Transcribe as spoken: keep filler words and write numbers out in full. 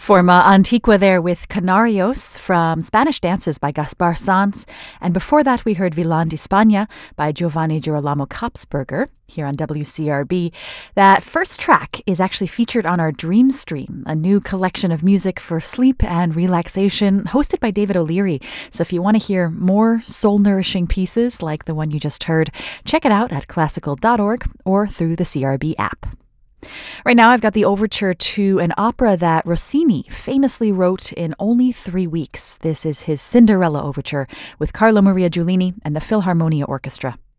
Forma Antigua there with Canarios from Spanish Dances by Gaspar Sanz. And before that, we heard Vilán de España by Giovanni Girolamo Kopsberger here on W C R B. That first track is actually featured on our Dream Stream, a new collection of music for sleep and relaxation hosted by David O'Leary. So if you want to hear more soul-nourishing pieces like the one you just heard, check it out at classical dot org or through the C R B app. Right now, I've got the overture to an opera that Rossini famously wrote in only three weeks. This is his Cinderella overture with Carlo Maria Giulini and the Philharmonia Orchestra.